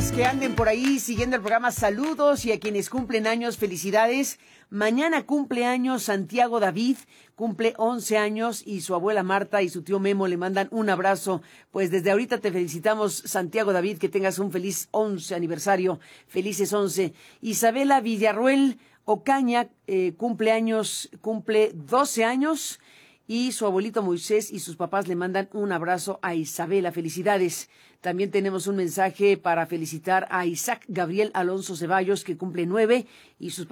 personas que anden por ahí siguiendo el programa, saludos, y a quienes cumplen años, felicidades. Mañana cumple años Santiago David, cumple 11 años, y su abuela Marta y su tío Memo le mandan un abrazo. Pues desde ahorita te felicitamos, Santiago David, que tengas un feliz 11 aniversario, felices 11. Isabela Villarruel Ocaña cumple 12 años, y su abuelito Moisés y sus papás le mandan un abrazo a Isabela. Felicidades. También tenemos un mensaje para felicitar a Isaac Gabriel Alonso Ceballos, que cumple 9, y sus